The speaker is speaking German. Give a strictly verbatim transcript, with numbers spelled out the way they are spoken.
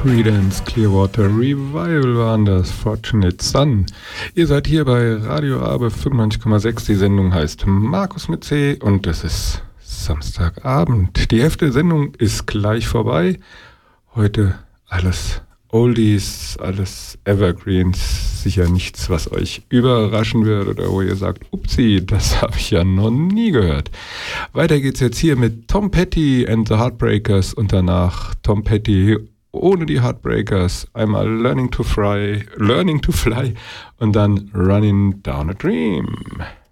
Creedence Clearwater Revival waren das, Fortunate Son. Ihr seid hier bei Radio Rabe fünfundneunzig Komma sechs. Die Sendung heißt Markus mit C und es ist Samstagabend. Die Hälfte der Sendung ist gleich vorbei. Heute alles Oldies, alles Evergreens. Sicher nichts, was euch überraschen wird oder wo ihr sagt, upsi, das habe ich ja noch nie gehört. Weiter geht's jetzt hier mit Tom Petty and the Heartbreakers und danach Tom Petty ohne die Heartbreakers, einmal Learning to Fly, Learning to Fly und dann Running Down a Dream.